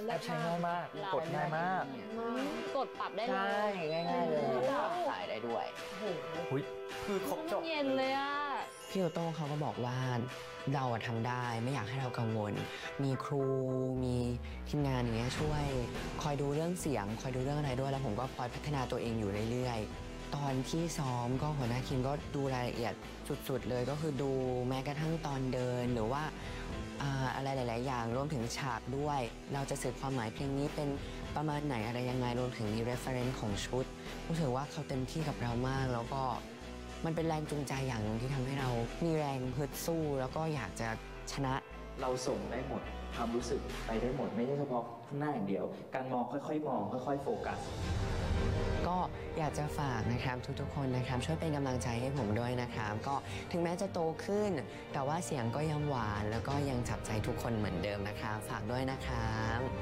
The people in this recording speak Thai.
แอปใช้ง่ายมากกดง่ายมากกดปรับได้เลใช่ยง่ายๆเลยถ่ายได้ด้วยหุยคือครบจบเย็นเลยอ่ะพี่โอโต้เขาก็บอกว่าเราทำได้ไม่อยากให้เรากังวล มีครูมีทีมงานอย่างเงี้ยช่วยคอยดูเรื่องเสียง คอยดูเรื่องอะไรด้วยแล้วผมก็คอยพัฒนาตัวเองอยู่เรื่อยๆตอนที่ซ้อมก็หัวหน้าทีมก็ดูรายละเอียดสุดๆเลยก็คือดูแม้กระทั่งตอนเดินหรือว่าอะไรหลายๆอย่างรวมถึงฉากด้วย เราจะสื่อความหมายเพลงนี้เป็นประมาณไหนอะไรยังไงรวมถึงมี reference ของชุดรู้สึกว่าเขาเต็มที่กับเรามากแล้วก็มันเป็นแรงจูงใจอย่างหนึ่งที่ทำให้เรามีแรงฮึดสู้แล้วก็อยากจะชนะเราส่งได้หมดความรู้สึกไปได้หมดไม่ใช่เฉพาะข้างหน้าอย่างเดียว การมองค่อยๆมองค่อยๆโฟกัสก็อยากจะฝากนะครับทุกๆคนนะครับช่วยเป็นกำลังใจให้ผมด้วยนะครับก็ถึงแม้จะโตขึ้น แต่ว่าเสียงก็ยังหวานแล้วก็ยังจับใจทุกคนเหมือนเดิมนะครับฝากด้วยนะครับ